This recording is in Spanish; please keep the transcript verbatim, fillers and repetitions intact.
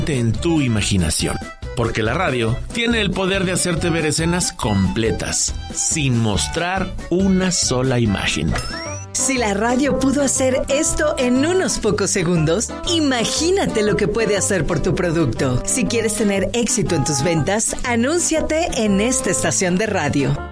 en tu imaginación. Porque la radio tiene el poder de hacerte ver escenas completas, sin mostrar una sola imagen. Si la radio pudo hacer esto en unos pocos segundos, imagínate lo que puede hacer por tu producto. Si quieres tener éxito en tus ventas, anúnciate en esta estación de radio.